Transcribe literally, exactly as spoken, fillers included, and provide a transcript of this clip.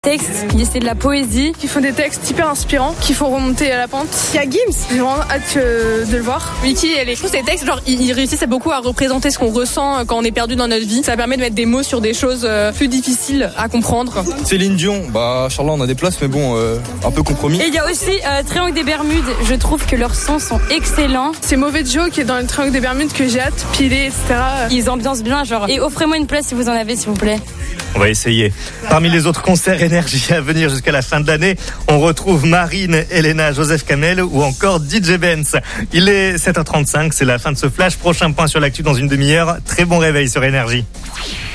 Textes, c'est de la poésie. Qui font des textes hyper inspirants, qui font remonter à la pente. Il y a Gims, j'ai vraiment hâte euh, de le voir. Wiki, elle, je trouve ces textes, genre, ils, ils réussissent beaucoup à représenter ce qu'on ressent quand on est perdu dans notre vie. Ça permet de mettre des mots sur des choses euh, plus difficiles à comprendre. Céline Dion, bah, Charlotte, on a des places, mais bon, euh, un peu compromis. Et il y a aussi euh, Triangle des Bermudes. Je trouve que leurs sons sont excellents. C'est Mauvais Joe qui est dans le Triangle des Bermudes que j'ai hâte, Pilé, et cetera. Ils ambiancent bien, genre. Et offrez-moi une place si vous en avez, s'il vous plaît. On va essayer. Parmi les autres concerts énergie à venir jusqu'à la fin de l'année, on retrouve Marine, Elena, Joseph Kamel ou encore D J Benz. Il est sept heures trente-cinq, c'est la fin de ce flash. Prochain point sur l'actu dans une demi-heure. Très bon réveil sur Énergie.